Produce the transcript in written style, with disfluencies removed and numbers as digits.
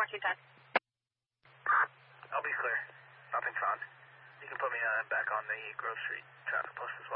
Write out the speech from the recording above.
210. I'll be clear. Nothing's on. You can put me back on the Grove Street traffic post as well.